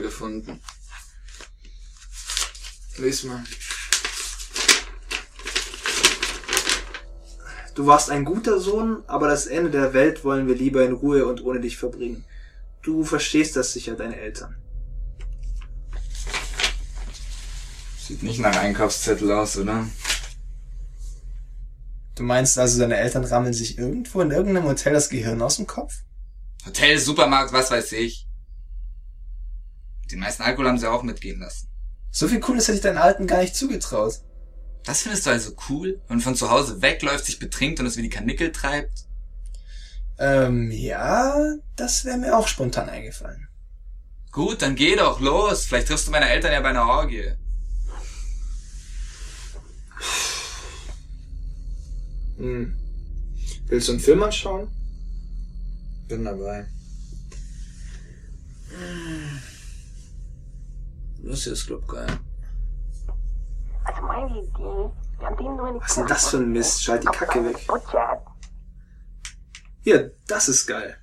gefunden. Lies mal. Du warst ein guter Sohn, aber das Ende der Welt wollen wir lieber in Ruhe und ohne dich verbringen. Du verstehst das sicher, deine Eltern. Sieht nicht nach Einkaufszettel aus, oder? Du meinst also, deine Eltern rammeln sich irgendwo in irgendeinem Hotel das Gehirn aus dem Kopf? Hotel, Supermarkt, was weiß ich. Den meisten Alkohol haben sie auch mitgehen lassen. So viel Cooles hätte ich deinen Alten gar nicht zugetraut. Das findest du also cool? Und von zu Hause wegläuft, sich betrinkt und es wie die Karnickel treibt? Ja, das wäre mir auch spontan eingefallen. Gut, dann geh doch, los. Vielleicht triffst du meine Eltern ja bei einer Orgie. Willst du einen Film anschauen? Bin dabei. Das ist Club geil. Also meine Idee, wir haben den nur in die Was ist denn das für ein Mist? Schalt die Kacke weg. Hier, das ist geil.